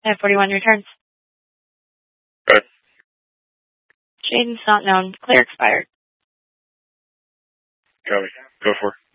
1041 returns. Good. Shaden's not known. Clear expired. Copy. Go for it.